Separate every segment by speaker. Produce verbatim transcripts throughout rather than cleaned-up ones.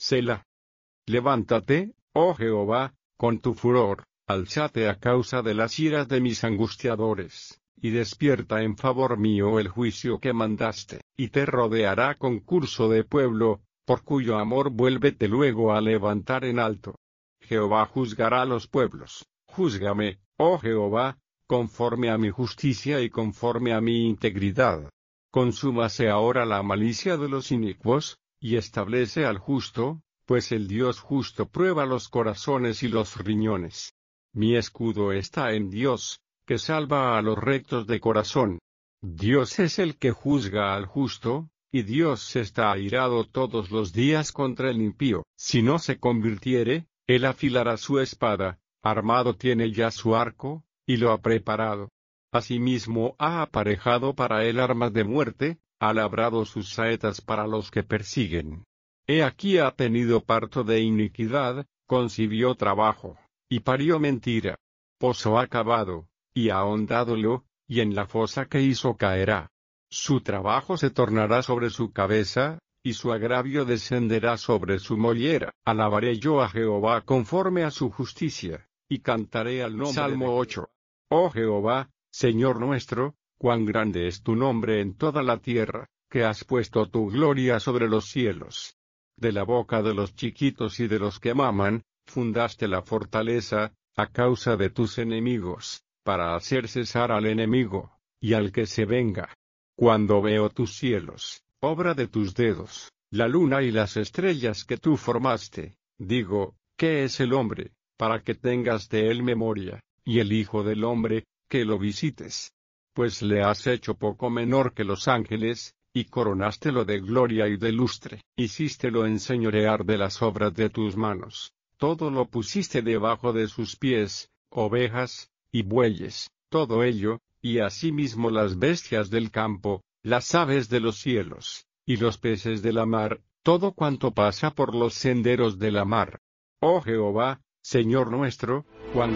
Speaker 1: Selah. Levántate, oh Jehová, con tu furor, alzate a causa de las iras de mis angustiadores, y despierta en favor mío el juicio que mandaste, y te rodeará concurso de pueblo, por cuyo amor vuélvete luego a levantar en alto. Jehová juzgará a los pueblos, júzgame, oh Jehová, conforme a mi justicia y conforme a mi integridad. Consúmase ahora la malicia de los inicuos, y establece al justo, pues el Dios justo prueba los corazones y los riñones. Mi escudo está en Dios, que salva a los rectos de corazón. Dios es el que juzga al justo, y Dios está airado todos los días contra el impío. Si no se convirtiere, él afilará su espada, armado tiene ya su arco, y lo ha preparado. Asimismo ha aparejado para él armas de muerte, ha labrado sus saetas para los que persiguen. He aquí ha tenido parto de iniquidad, concibió trabajo, y parió mentira. Pozo ha cavado, y ha ahondádolo, y en la fosa que hizo caerá. Su trabajo se tornará sobre su cabeza, y su agravio descenderá sobre su mollera. Alabaré yo a Jehová conforme a su justicia, y cantaré al nombre. Salmo ocho. Oh Jehová, Señor nuestro, cuán grande es tu nombre en toda la tierra, que has puesto tu gloria sobre los cielos. De la boca de los chiquitos y de los que maman, fundaste la fortaleza, a causa de tus enemigos, para hacer cesar al enemigo, y al que se venga. Cuando veo tus cielos, obra de tus dedos, la luna y las estrellas que tú formaste, digo, ¿qué es el hombre, para que tengas de él memoria, y el hijo del hombre, que lo visites? Pues le has hecho poco menor que los ángeles, y coronástelo de gloria y de lustre, hicístelo enseñorear de las obras de tus manos, todo lo pusiste debajo de sus pies, ovejas, y bueyes, todo ello, y asimismo las bestias del campo, las aves de los cielos, y los peces de la mar, todo cuanto pasa por los senderos de la mar. Oh Jehová, Señor nuestro, cuán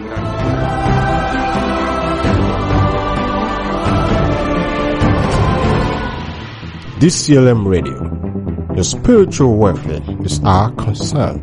Speaker 1: grande.
Speaker 2: D C L M Radio. Your spiritual welfare is our concern.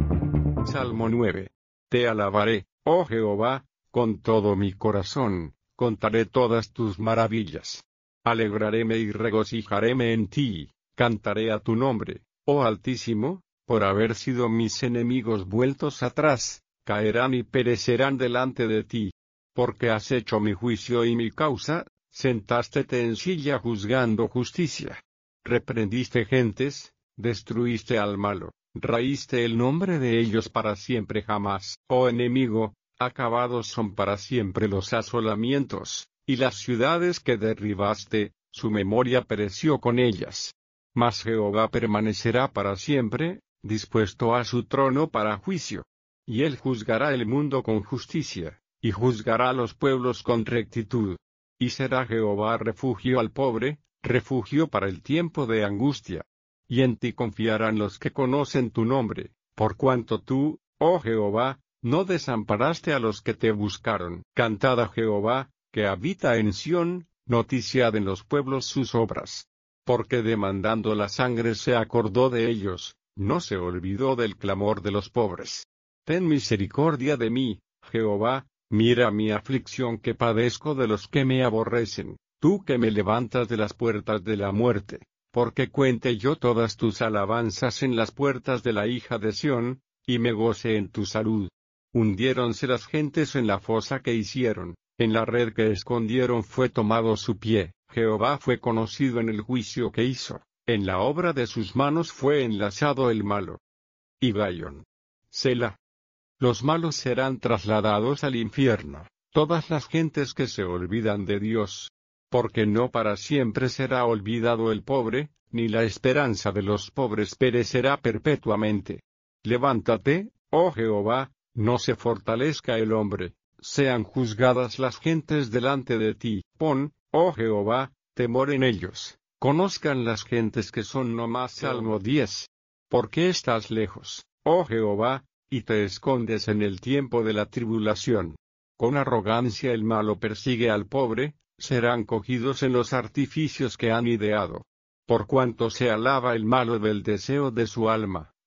Speaker 1: Salmo nueve. Te alabaré, oh Jehová, con todo mi corazón, contaré todas tus maravillas. Alegraréme y regocijaréme en ti, cantaré a tu nombre, oh Altísimo, por haber sido mis enemigos vueltos atrás, caerán y perecerán delante de ti. Porque has hecho mi juicio y mi causa, sentástete en silla juzgando justicia. Reprendiste gentes, destruiste al malo, raíste el nombre de ellos para siempre jamás. Oh enemigo, acabados son para siempre los asolamientos, y las ciudades que derribaste, su memoria pereció con ellas. Mas Jehová permanecerá para siempre, dispuesto a su trono para juicio. Y él juzgará el mundo con justicia, y juzgará a los pueblos con rectitud. Y será Jehová refugio al pobre, refugio para el tiempo de angustia. Y en ti confiarán los que conocen tu nombre, por cuanto tú, oh Jehová, no desamparaste a los que te buscaron. Cantad a Jehová, que habita en Sión, noticiad en los pueblos sus obras. Porque demandando la sangre se acordó de ellos, no se olvidó del clamor de los pobres. Ten misericordia de mí, Jehová, mira mi aflicción que padezco de los que me aborrecen, tú que me levantas de las puertas de la muerte, porque cuente yo todas tus alabanzas en las puertas de la hija de Sión, y me goce en tu salud. Hundiéronse las gentes en la fosa que hicieron, en la red que escondieron fue tomado su pie, Jehová fue conocido en el juicio que hizo, en la obra de sus manos fue enlazado el malo. Y Gaión. Selah. Los malos serán trasladados al infierno, todas las gentes que se olvidan de Dios. Porque no para siempre será olvidado el pobre, ni la esperanza de los pobres perecerá perpetuamente. Levántate, oh Jehová, no se fortalezca el hombre, sean juzgadas las gentes delante de ti. Pon, oh Jehová, temor en ellos, conozcan las gentes que son no más. Salmo diez. ¿Por qué estás lejos, oh Jehová, y te escondes en el tiempo de la tribulación? Con arrogancia el malo persigue al pobre, serán cogidos en los artificios que han ideado. Por cuanto se alaba el malo del deseo de su alma,